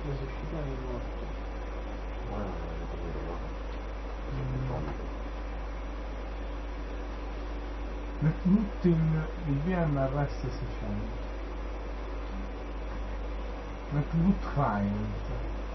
Resuscitare il morto. McNutting IBM RS 600. McBoot Client.